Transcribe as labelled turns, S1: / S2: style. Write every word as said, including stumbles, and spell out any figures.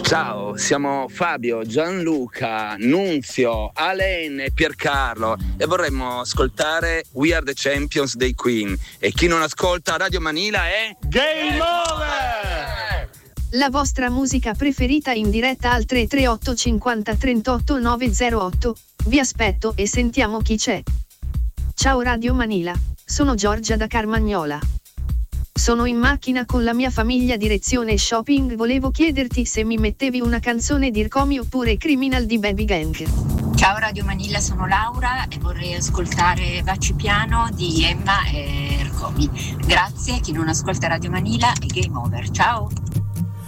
S1: Ciao, siamo Fabio, Gianluca, Nunzio, Alen e Piercarlo e vorremmo ascoltare We Are The Champions dei Queen. E chi non ascolta Radio Manila è
S2: Game Over!
S3: La vostra musica preferita in diretta al tre tre otto cinquanta trentotto novecentotto. Vi aspetto e sentiamo chi c'è. Ciao Radio Manila, sono Giorgia da Carmagnola. Sono in macchina con la mia famiglia direzione shopping, volevo chiederti se mi mettevi una canzone di Ircomi oppure Criminal di Baby Gang.
S4: Ciao Radio Manila, sono Laura e vorrei ascoltare Vacci Piano di Emma e Ircomi. Grazie, chi non ascolta Radio Manila è Game Over, ciao!